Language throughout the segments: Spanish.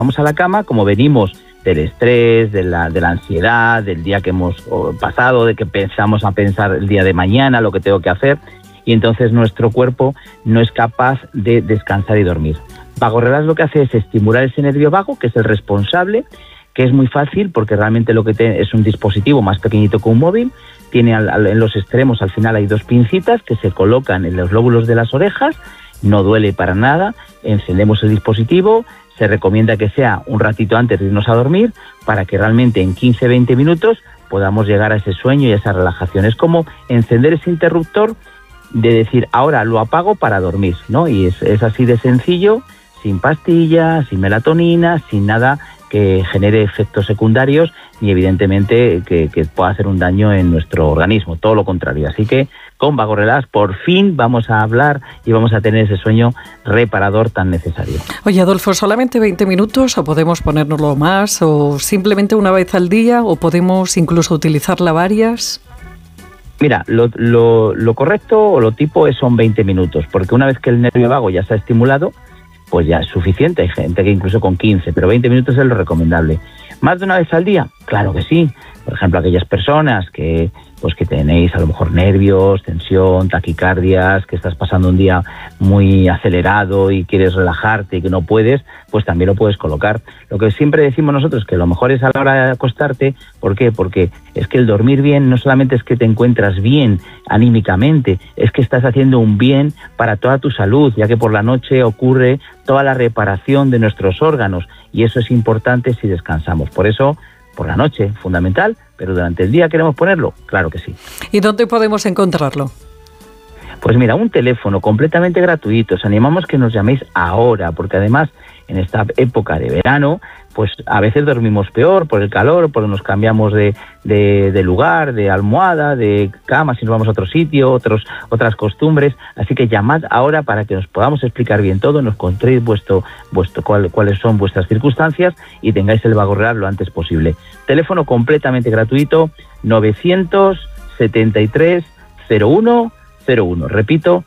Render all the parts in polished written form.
vamos a la cama, como venimos del estrés, de la ansiedad, del día que hemos pasado, de que pensamos a pensar el día de mañana, lo que tengo que hacer, y entonces nuestro cuerpo no es capaz de descansar y dormir. Vago Relax lo que hace es estimular ese nervio vago, que es el responsable, que es muy fácil porque realmente lo que es un dispositivo más pequeñito que un móvil, tiene en los extremos al final hay 2 pincitas que se colocan en los lóbulos de las orejas, no duele para nada, encendemos el dispositivo, se recomienda que sea un ratito antes de irnos a dormir para que realmente en 15-20 minutos podamos llegar a ese sueño y a esa relajación. Es como encender ese interruptor de decir, ahora lo apago para dormir, ¿no? Y es así de sencillo, sin pastillas, sin melatonina, sin nada que genere efectos secundarios y evidentemente que pueda hacer un daño en nuestro organismo, todo lo contrario. Así que con Vago Relax por fin vamos a hablar y vamos a tener ese sueño reparador tan necesario. Oye, Adolfo, ¿solamente 20 minutos o podemos ponérnoslo más o simplemente una vez al día o podemos incluso utilizarla varias? Mira, lo correcto o lo tipo son 20 minutos, porque una vez que el nervio vago ya está estimulado, pues ya es suficiente. Hay gente que incluso con 15, pero 20 minutos es lo recomendable. ¿Más de una vez al día? Claro que sí. Por ejemplo, aquellas personas que tenéis a lo mejor nervios, tensión, taquicardias, que estás pasando un día muy acelerado y quieres relajarte y que no puedes, pues también lo puedes colocar. Lo que siempre decimos nosotros, que lo mejor es a la hora de acostarte. ¿Por qué? Porque es que el dormir bien no solamente es que te encuentras bien anímicamente, es que estás haciendo un bien para toda tu salud, ya que por la noche ocurre toda la reparación de nuestros órganos y eso es importante si descansamos. Por eso, por la noche, fundamental, pero durante el día queremos ponerlo, claro que sí. ¿Y dónde podemos encontrarlo? Pues mira, un teléfono completamente gratuito. Os animamos que nos llaméis ahora, porque además en esta época de verano, pues a veces dormimos peor por el calor, porque nos cambiamos de lugar, de almohada, de cama, si nos vamos a otro sitio, otras costumbres. Así que llamad ahora para que nos podamos explicar bien todo, nos contéis cuáles son vuestras circunstancias y tengáis el Vago Relax lo antes posible. Teléfono completamente gratuito, 973 01 01. Repito,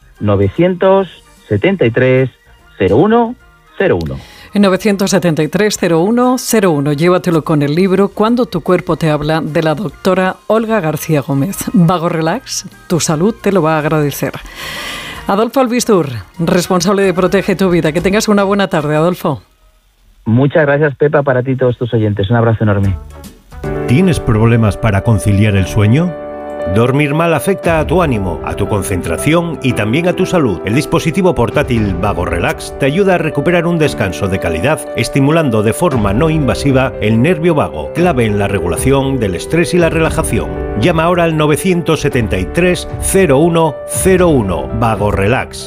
973 01 01. En 973-0101, llévatelo con el libro Cuando tu cuerpo te habla, de la doctora Olga García Gómez. Vago Relax, tu salud te lo va a agradecer. Adolfo Albistur, responsable de Protege tu Vida. Que tengas una buena tarde, Adolfo. Muchas gracias, Pepa, para ti y todos tus oyentes. Un abrazo enorme. ¿Tienes problemas para conciliar el sueño? Dormir mal afecta a tu ánimo, a tu concentración y también a tu salud. El dispositivo portátil Vago Relax te ayuda a recuperar un descanso de calidad, estimulando de forma no invasiva el nervio vago, clave en la regulación del estrés y la relajación. Llama ahora al 973 0101. Vago Relax,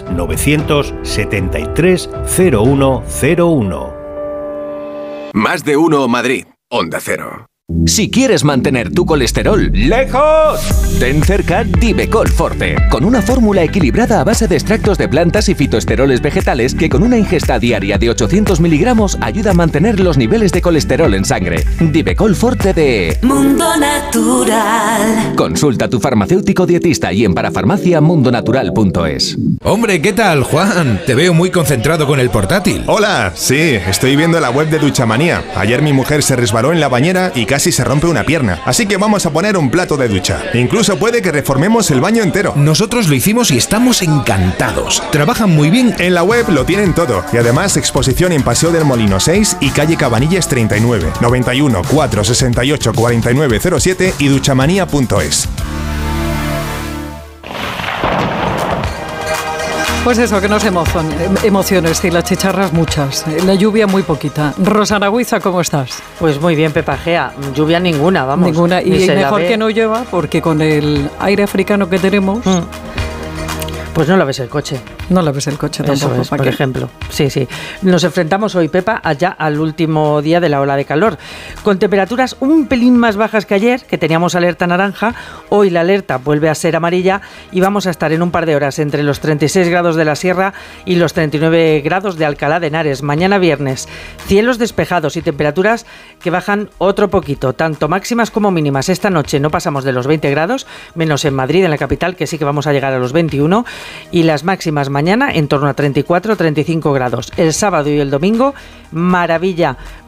973 0101. Más de uno Madrid, Onda Cero. Si quieres mantener tu colesterol lejos, ten cerca Divecol Forte, con una fórmula equilibrada a base de extractos de plantas y fitoesteroles vegetales que con una ingesta diaria de 800 miligramos ayuda a mantener los niveles de colesterol en sangre. Divecol Forte de Mundo Natural. Consulta a tu farmacéutico dietista y en parafarmaciamundonatural.es. Hombre, ¿qué tal, Juan? Te veo muy concentrado con el portátil. Hola, sí, estoy viendo la web de Duchamanía. Ayer mi mujer se resbaló en la bañera y casi se rompe una pierna. Así que vamos a poner un plato de ducha. Incluso puede que reformemos el baño entero. Nosotros lo hicimos y estamos encantados. Trabajan muy bien. En la web lo tienen todo. Y además exposición en Paseo del Molino 6 y calle Cabanillas 39, 91 468 4907 y duchamanía.es. Pues eso, que nos emociones y las chicharras muchas, la lluvia muy poquita. Rosana Huiza, ¿cómo estás? Pues muy bien, Pepa Gea, lluvia ninguna, vamos. Ninguna, y mejor que no llueva, porque con el aire africano que tenemos... Pues no la ves el coche. No la ves el coche tampoco. Eso es, por ejemplo. Sí, sí. Nos enfrentamos hoy, Pepa, allá al último día de la ola de calor. Con temperaturas un pelín más bajas que ayer, que teníamos alerta naranja. Hoy la alerta vuelve a ser amarilla y vamos a estar en un par de horas entre los 36 grados de la Sierra y los 39 grados de Alcalá de Henares. Mañana viernes, cielos despejados y temperaturas que bajan otro poquito, tanto máximas como mínimas. Esta noche no pasamos de los 20 grados, menos en Madrid, en la capital, que sí que vamos a llegar a los 21, y las máximas mañana en torno a 34-35 grados. El sábado y el domingo, maravilla.